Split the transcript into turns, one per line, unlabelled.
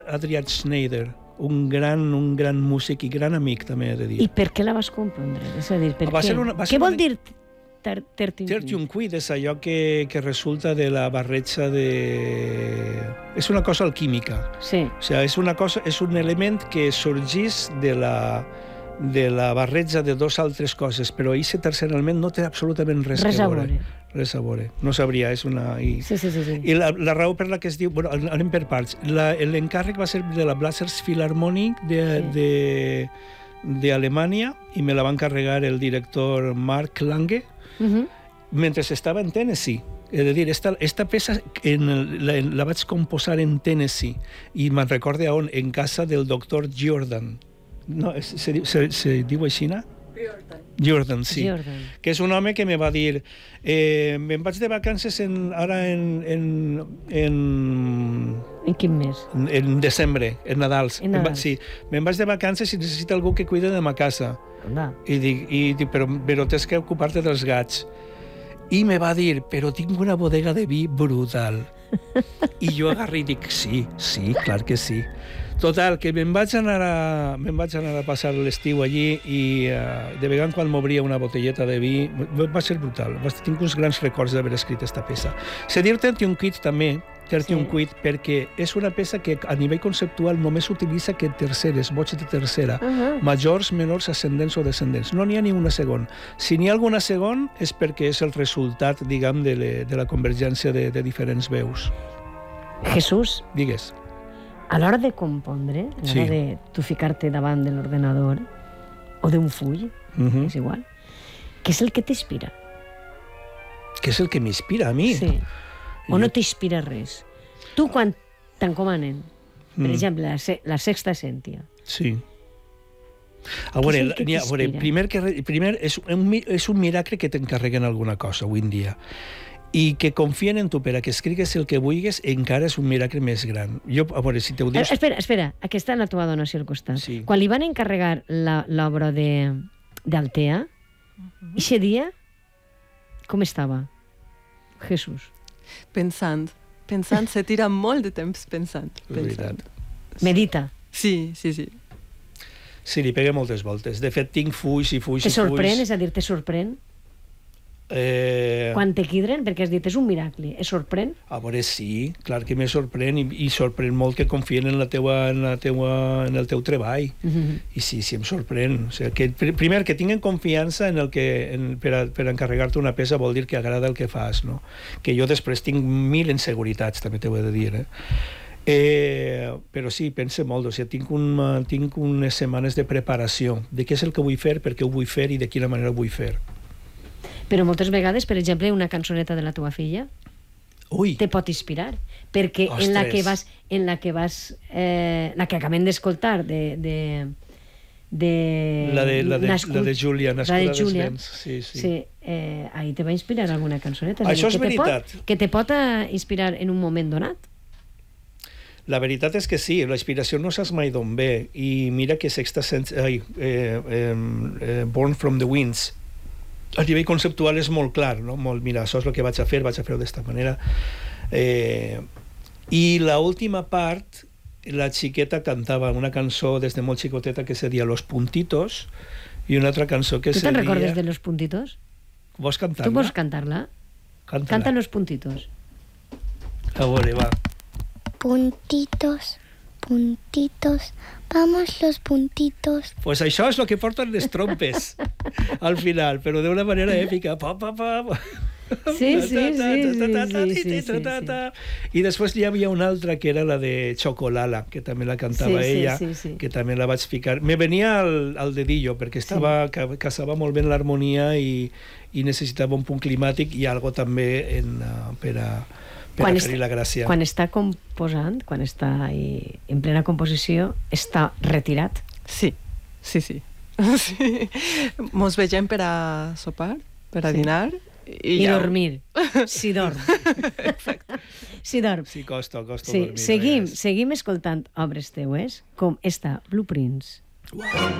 Adrià Schneider, un gran músic i gran amic, també he de dir.
I per què la vas compondre? És a dir, per
Va
què?
ser una- va ser
Què vol
una-
dir
Tertium quid és allò que resulta de la barreja de... És una cosa alquímica.
Sí.
O sigui, és un element que sorgís de la barreja de dos altres coses, però aquest tercer element no té absolutament res a veure. Res a veure. No sabria, és una...
Sí.
I la raó per la que es diu... Bueno, anem per parts. L'encàrrec va ser de la Blasers Philharmonic d'Alemanya i me la va encarregar el director Mark Lange mentre estava en Tennessee. He de dir, esta peça la vaig composar en Tennessee i me'n recorde on, en casa del doctor Jordan. No, se diu així, no? Jordan, sí.
Jordan.
Que és un home que me va dir me'n vaig de vacances ara en
quin mes?
En desembre, en Nadals.
Sí.
Me'n vaig de vacances i necessita algú que cuida de ma casa.
Anda.
I dic, però tens que ocupar-te dels gats. I me va dir, però tinc una bodega de vi brutal. I jo agarro i dic, sí, clar que sí. Total, que me'n vaig anar a passar l'estiu allí i de vegada quan m'obria una botelleta de vi va ser brutal. Tinc uns grans records d'haver escrit aquesta peça. Se diu Tertium quid també, quid, perquè és una peça que a nivell conceptual només utilitza que terceres, vots de tercera, majors, menors, ascendents o descendents. No n'hi ha ni una segona. Si n'hi ha alguna segona és perquè és el resultat, diguem, de la convergència de diferents veus.
Jesús.
Digues.
A l'hora de compondre, a l'hora de tu ficar-te davant de l'ordenador o d'un full, és igual, què és el que t'inspira?
Què és el que m'inspira a mi?
Sí. O no t'inspira res? Tu, quan t'encomanen, per exemple, la sexta Essentia.
Sí. A veure, primer és un miracle que t'encarreguen alguna cosa avui en dia. I que confien en tu per a que escrigues el que vulguis encara és un miracle més gran. Jo, a veure, si te ho dius...
Espera, aquesta és la teva dona, al costat.
Sí.
Quan li van encarregar l'obra d'Altea, eixe dia, com estava? Jesús.
Pensant, se tira molt de temps pensant.
Medita.
Sí.
Sí, li pega moltes voltes. De fet, tinc fulls i fulls.
Te sorprèn? És a dir, te sorprèn? Quan te quidren, perquè has dit, és un miracle, es sorprèn?
A veure, sí, clar que me sorprèn i sorprèn molt que confien en el teu treball. I sí, em sorprèn. O sigui, primer, que tinguen confiança per encarregar-te una peça vol dir que agrada el que fas, no? Que jo després tinc 1000 inseguretats, també t'ho he de dir, però sí, pense molt. O sigui, tinc unes setmanes de preparació de què és el que vull fer, per què ho vull fer i de quina manera ho vull fer.
Però moltes vegades, per exemple, una cançoneta de la teva filla te pot inspirar, perquè la que acabem d'escoltar
la de Júlia, nascuda dels vents.
Sí, ahí te va inspirar alguna cançoneta.
Això és veritat.
Que te pot inspirar en un moment donat.
La veritat és que sí, la inspiració no saps mai d'on ve, i mira que Born from the Winds a nivell conceptual és molt clar, no? Mira, això és el que vaig a fer d'esta manera. I l'última part, la xiqueta cantava una cançó des de molt xicoteta que se deia Los Puntitos, i una altra cançó que se deia...
Tu te'n recordes de Los Puntitos?
Vols cantar-la?
Tu vols cantar-la? Canta Los Puntitos.
A veure, va.
Puntitos, puntitos, vamos los puntitos.
Pues això és el que porten les trompes al final, però d'una manera èpica. Pa, pa, pa.
Sí.
I després hi havia una altra que era la de Chocolala, que també la cantava ella, que també la vaig ficar. Me venia al dedillo, perquè casava molt bé l'harmonia i necessitava un punt climàtic i algo també per a fer-hi la gràcia.
Quan està composant, quan està en plena composició, està retirat?
Sí. Mos vegem per a sopar, per a dinar
i dormir, si dorm.
Exacte.
Si dorm.
Sí, costa dormir.
Seguim escoltant obres teues, com esta, Blueprints.